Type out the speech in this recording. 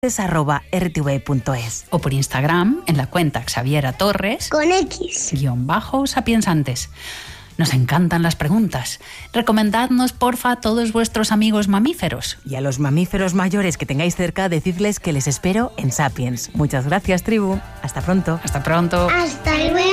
@rtv.es o por Instagram en la cuenta Xaviera Torres con X _sapiensantes. Nos encantan las preguntas. Recomendadnos, porfa, a todos vuestros amigos mamíferos. Y a los mamíferos mayores que tengáis cerca, decidles que les espero en Sapiens. Muchas gracias, tribu. Hasta pronto. Hasta pronto. Hasta luego.